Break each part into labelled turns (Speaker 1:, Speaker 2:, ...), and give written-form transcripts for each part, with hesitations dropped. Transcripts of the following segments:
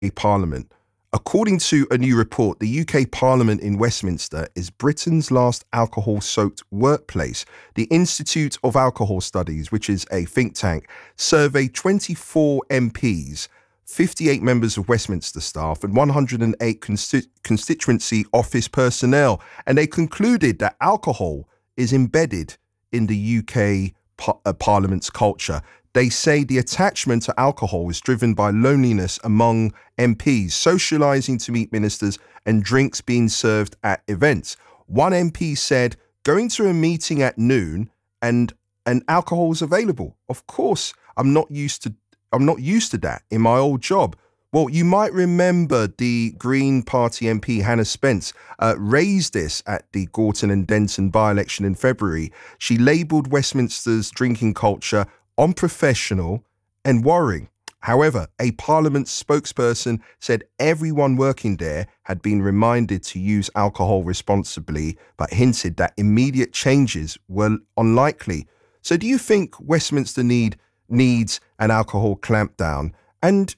Speaker 1: Parliament. According to a new report, the UK Parliament in Westminster is Britain's last alcohol-soaked workplace. The Institute of Alcohol Studies, which is a think tank, surveyed 24 MPs, 58 members of Westminster staff and 108 constituency office personnel, and they concluded that alcohol is embedded in the UK Parliament's culture. They say the attachment to alcohol is driven by loneliness among MPs, socialising to meet ministers and drinks being served at events. One MP said, going to a meeting at noon and alcohol is available. Of course, I'm not used to that in my old job. Well, you might remember the Green Party MP Hannah Spence raised this at the Gorton and Denton by-election in February. She labelled Westminster's drinking culture unprofessional and worrying. However, a Parliament spokesperson said everyone working there had been reminded to use alcohol responsibly, but hinted that immediate changes were unlikely. So do you think Westminster needs an alcohol clampdown? And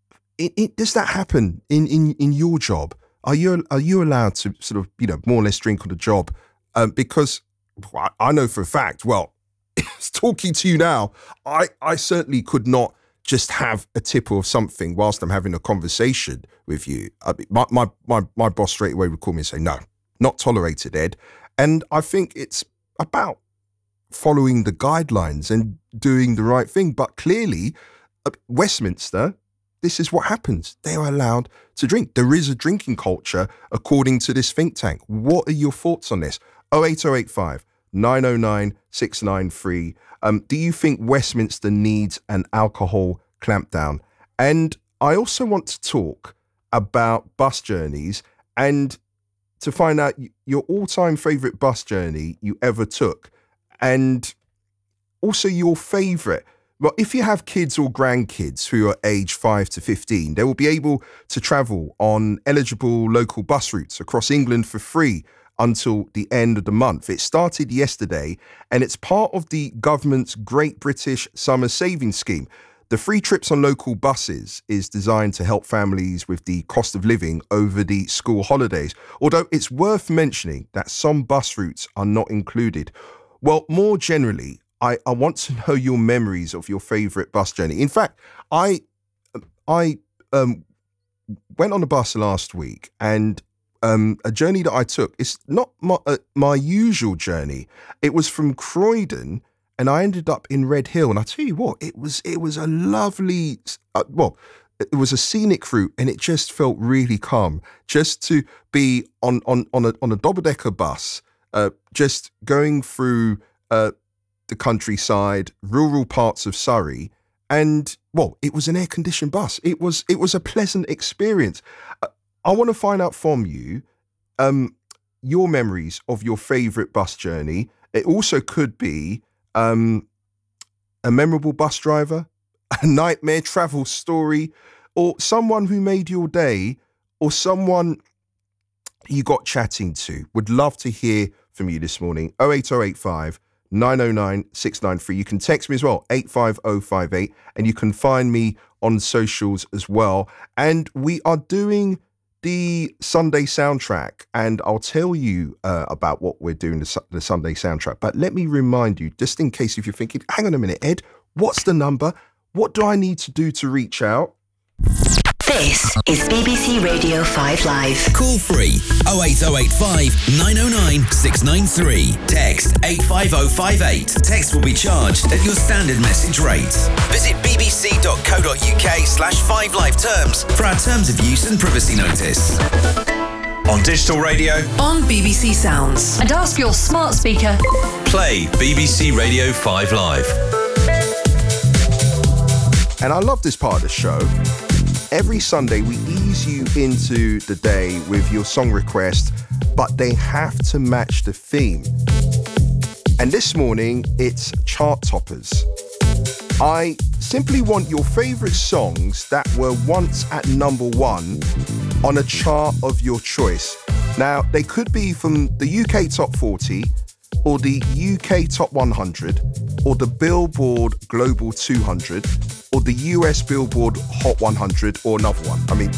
Speaker 1: does that happen in your job? Are you allowed to sort of, more or less drink on the job? Because I know for a fact, talking to you now, I certainly could not just have a tipple of something whilst I'm having a conversation with you. My boss straight away would call me and say, no, not tolerated, Ed. And I think it's about following the guidelines and doing the right thing. But clearly, Westminster, this is what happens. They are allowed to drink. There is a drinking culture, according to this think tank. What are your thoughts on this? 08085 909 693. Do you think Westminster needs an alcohol clampdown? And I also want to talk about bus journeys and to find out your all-time favourite bus journey you ever took, and also your favourite. Well, if you have kids or grandkids who are aged 5 to 15, they will be able to travel on eligible local bus routes across England for free until the end of the month. It started yesterday, and it's part of the government's Great British Summer Savings Scheme. The free trips on local buses is designed to help families with the cost of living over the school holidays, although it's worth mentioning that some bus routes are not included. Well, more generally, I want to know your memories of your favourite bus journey. In fact, I went on a bus last week, and a journey that I took, it's not my usual journey. It was from Croydon, and I ended up in Red Hill. And I tell you what, it was a lovely, it was a scenic route, and it just felt really calm just to be on a double-decker bus, just going through the countryside, rural parts of Surrey, and it was an air-conditioned bus. It was a pleasant experience. I want to find out from you your memories of your favourite bus journey. It also could be a memorable bus driver, a nightmare travel story, or someone who made your day, or someone you got chatting to. Would love to hear from you this morning. 08085 909 693. You can text me as well, 85058, and you can find me on socials as well. And we are doing the Sunday soundtrack, and I'll tell you about what we're doing the Sunday soundtrack. But let me remind you, just in case if you're thinking, hang on a minute, Ed, what's the number? What do I need to do to reach out?
Speaker 2: This is BBC Radio 5 Live.
Speaker 3: Call free 08085 909 693. Text 85058. Text will be charged at your standard message rate. Visit bbc.co.uk/5 live terms for our terms of use and privacy notice. On digital radio,
Speaker 2: on BBC Sounds, and ask your smart speaker.
Speaker 3: Play BBC Radio 5 Live.
Speaker 1: And I love this part of the show. Every Sunday, we ease you into the day with your song request, but they have to match the theme. And this morning, it's chart toppers. I simply want your favourite songs that were once at number one on a chart of your choice. Now, they could be from the UK Top 40, or the UK Top 100, or the Billboard Global 200, or the US Billboard Hot 100, or another one. I mean,